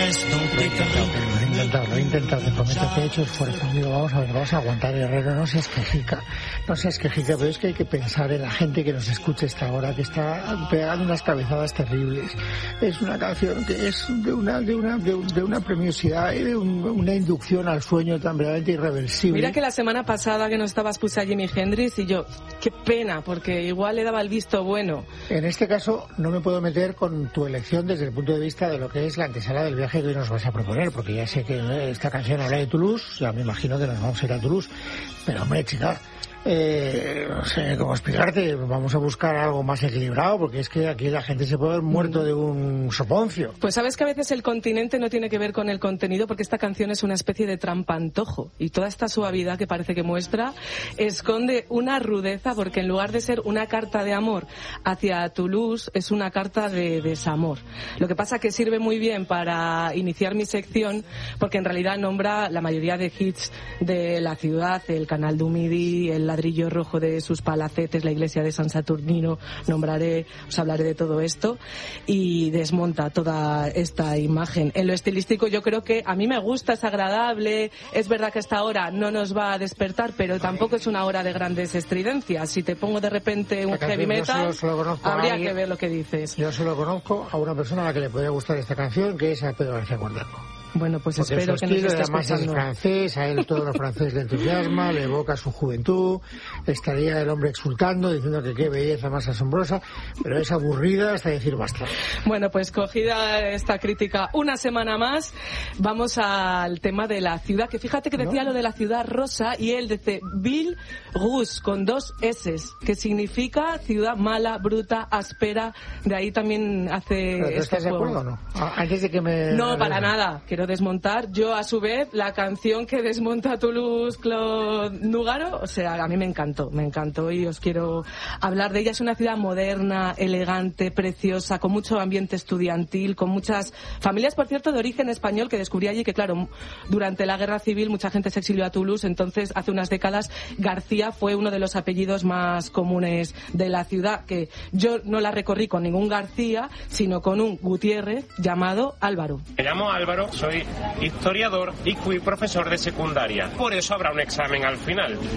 Lo he intentado, te prometo que he hecho esfuerzo. Digo, vamos a ver, vamos a aguantar, Herrero, no seas quejica, pero es que hay que pensar en la gente que nos escucha esta hora, que está pegando unas cabezadas terribles. Es una canción que es de una premiosidad y de una inducción al sueño tan verdaderamente irreversible. Mira que la semana pasada que no estabas puse a Jimi Hendrix y yo, qué pena, porque igual le daba el visto bueno. En este caso no me puedo meter con tu elección desde el punto de vista de lo que es la antesala del viaje que hoy nos vas a proponer, porque ya sé que esta canción habla de Toulouse, ya me imagino que nos vamos a ir a Toulouse, pero hombre, chica, no sé cómo explicarte, vamos a buscar algo más equilibrado, porque es que aquí la gente se puede haber muerto de un soponcio. Pues sabes que a veces el continente no tiene que ver con el contenido, porque esta canción es una especie de trampantojo, y toda esta suavidad que parece que muestra esconde una rudeza, porque en lugar de ser una carta de amor hacia Toulouse, es una carta de desamor. Lo que pasa que sirve muy bien para iniciar mi sección, porque en realidad nombra la mayoría de hits de la ciudad, el Canal du Midi, el ladrillo rojo de sus palacetes, la iglesia de San Saturnino, os hablaré de todo esto, y desmonta toda esta imagen. En lo estilístico yo creo que a mí me gusta, es agradable, es verdad que esta hora no nos va a despertar, pero tampoco es una hora de grandes estridencias. Si te pongo de repente un heavy metal, habría que ver lo que dices. Yo solo conozco a una persona a la que le podría gustar esta canción, que es a Pedro García Cuerdeco. Bueno, pues porque espero su que nos estilo, esté además escuchando. Es francés, a él todo lo francés le entusiasma, le evoca su juventud, estaría el hombre exultando, diciendo que qué belleza más asombrosa, pero es aburrida hasta decir basta. Bueno, pues cogida esta crítica una semana más, vamos al tema de la ciudad, que fíjate que decía lo de la ciudad rosa, y él dice Ville Rouge, con 2 S, que significa ciudad mala, bruta, áspera, de ahí también hace... ¿Pero estás de acuerdo o no? Antes de que me... No, para nada, quiero desmontar. Yo, a su vez, la canción que desmonta Toulouse, Claude Nougaro, o sea, a mí me encantó y os quiero hablar de ella. Es una ciudad moderna, elegante, preciosa, con mucho ambiente estudiantil, con muchas familias, por cierto, de origen español, que descubrí allí que, claro, durante la Guerra Civil mucha gente se exilió a Toulouse, entonces, hace unas décadas, García fue uno de los apellidos más comunes de la ciudad, que yo no la recorrí con ningún García, sino con un Gutiérrez llamado Álvaro. Me llamo Álvaro, soy historiador y fui profesor de secundaria. Por eso habrá un examen al final.